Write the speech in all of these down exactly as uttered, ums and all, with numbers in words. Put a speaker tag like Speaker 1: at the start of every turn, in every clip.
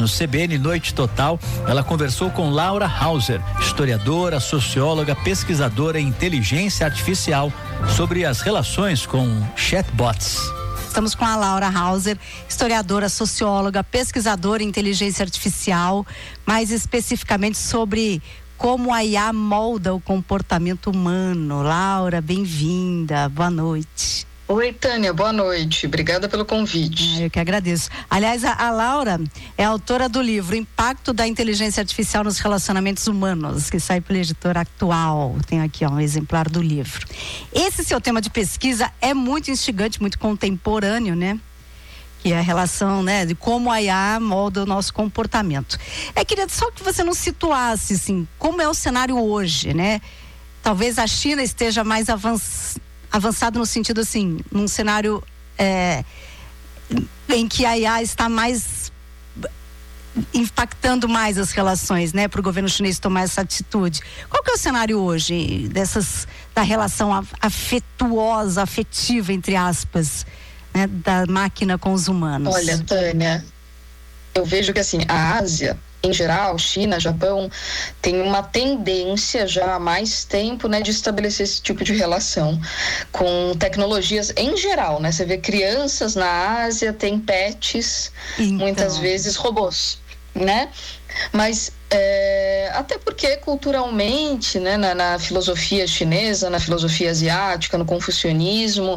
Speaker 1: No C B N Noite Total, ela conversou com Laura Hauser, historiadora, socióloga, pesquisadora em inteligência artificial, sobre as relações com chatbots.
Speaker 2: Estamos com a Laura Hauser, historiadora, socióloga, pesquisadora em inteligência artificial, mais especificamente sobre como a I A molda o comportamento humano. Laura, bem-vinda, boa noite.
Speaker 3: Oi, Tânia, boa noite. Obrigada pelo convite.
Speaker 2: Eu que agradeço. Aliás, a, a Laura é autora do livro Impacto da Inteligência Artificial nos Relacionamentos Humanos, que sai pela editora Atual. Tenho aqui ó, um exemplar do livro. Esse seu tema de pesquisa é muito instigante, muito contemporâneo, né? Que é a relação, né, de como a I A molda o nosso comportamento. É, queria só que você nos situasse, assim, como é o cenário hoje, né? Talvez a China esteja mais avançada, avançado no sentido assim, num cenário é, em que a I A está mais impactando mais as relações, né, para o governo chinês tomar essa atitude. Qual que é o cenário hoje dessas, da relação afetuosa, afetiva, entre aspas, né, da máquina com os humanos?
Speaker 3: Olha, Tânia, eu vejo que assim, a Ásia em geral, China, Japão, tem uma tendência já há mais tempo, né, de estabelecer esse tipo de relação com tecnologias em geral, né? Você vê crianças na Ásia, tem pets, então, muitas vezes robôs, né? Mas é, até porque culturalmente, né, na, na filosofia chinesa, na filosofia asiática, no confucionismo,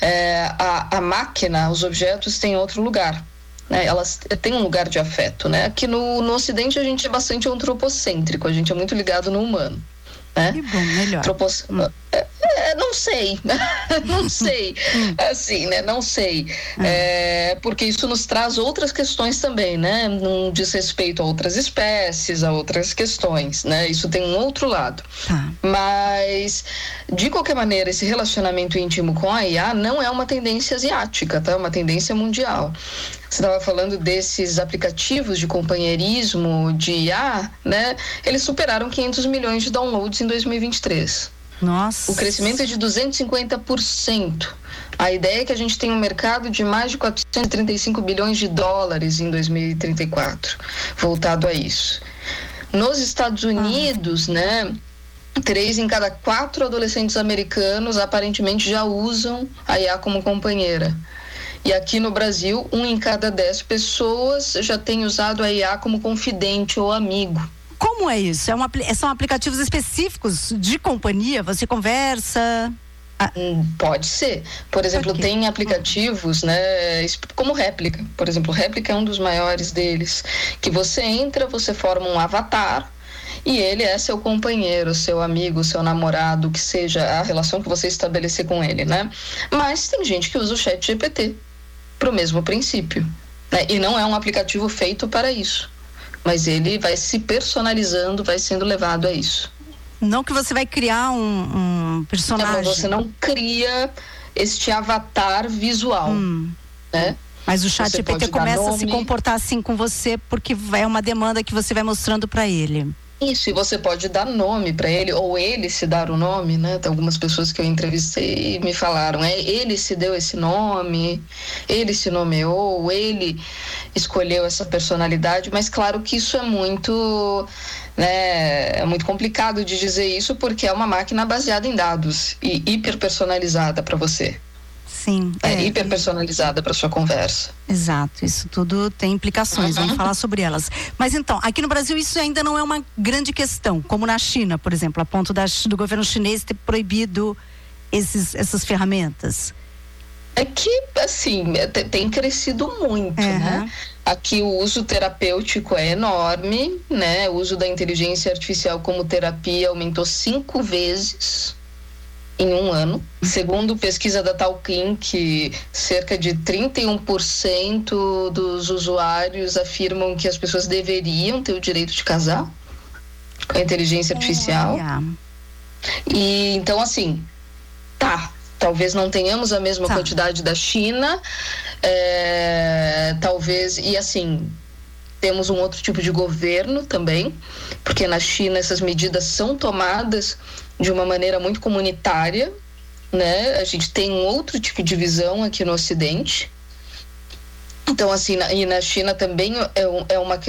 Speaker 3: é, a, a máquina, os objetos têm outro lugar. Né, elas têm um lugar de afeto, né? Aqui no, no Ocidente a gente é bastante antropocêntrico, a gente é muito ligado no humano, né?
Speaker 2: Que bom, melhor.
Speaker 3: Antropos... Hum. É, é, não sei, não sei, assim, né? Não sei, hum. é, porque isso nos traz outras questões também, né? Não diz respeito a outras espécies, a outras questões, né? Isso tem um outro lado.
Speaker 2: Ah.
Speaker 3: Mas, de qualquer maneira, esse relacionamento íntimo com a I A não é uma tendência asiática, tá? É uma tendência mundial. Você estava falando desses aplicativos de companheirismo de I A, né? Eles superaram quinhentos milhões de downloads em dois mil e vinte e três.
Speaker 2: Nossa.
Speaker 3: O crescimento é de duzentos e cinquenta por cento. A ideia é que a gente tem um mercado de mais de quatrocentos e trinta e cinco bilhões de dólares em dois mil e trinta e quatro, voltado a isso. Nos Estados Unidos, ah. né? Três em cada quatro adolescentes americanos aparentemente já usam a I A como companheira. E aqui no Brasil, um em cada dez pessoas já tem usado a I A como confidente ou amigo.
Speaker 2: Como é isso? É uma, são aplicativos específicos de companhia? Você conversa?
Speaker 3: Ah. Pode ser. Por exemplo, okay. tem aplicativos, né, como Réplica. Por exemplo, Réplica é um dos maiores deles. Que você entra, você forma um avatar e ele é seu companheiro, seu amigo, seu namorado, que seja a relação que você estabelecer com ele, né? Mas tem gente que usa o Chat G P T para o mesmo princípio, né? E não é um aplicativo feito para isso, mas ele vai se personalizando, vai sendo levado a isso.
Speaker 2: Não que você vai criar um, um personagem.
Speaker 3: Não, você não cria este avatar visual, hum. né?
Speaker 2: Mas o Chat G P T começa a se comportar assim com você porque é uma demanda que você vai mostrando para ele.
Speaker 3: Isso, e você pode dar nome para ele, ou ele se dar o nome, né? Tem algumas pessoas que eu entrevistei e me falaram, é, ele se deu esse nome, ele se nomeou, ele escolheu essa personalidade, mas claro que isso é muito, né, é muito complicado de dizer isso, porque é uma máquina baseada em dados e hiper personalizada para você.
Speaker 2: Sim.
Speaker 3: É, é hiper personalizada para sua conversa.
Speaker 2: Exato, isso tudo tem implicações, uhum. vamos falar sobre elas. Mas então, aqui no Brasil isso ainda não é uma grande questão, como na China, por exemplo, a ponto da, do governo chinês ter proibido esses, essas ferramentas.
Speaker 3: É que, assim, tem crescido muito, uhum. né? Aqui o uso terapêutico é enorme, né? O uso da inteligência artificial como terapia aumentou cinco vezes em um ano. Segundo pesquisa da Talkin, que cerca de trinta e um por cento dos usuários afirmam que as pessoas deveriam ter o direito de casar com a inteligência artificial. É. E então, assim, tá, talvez não tenhamos a mesma tá. quantidade da China, é, talvez, e assim, temos um outro tipo de governo também, porque na China essas medidas são tomadas de uma maneira muito comunitária, né? A gente tem um outro tipo de visão aqui no Ocidente. Então, assim, na, e na China também é, é uma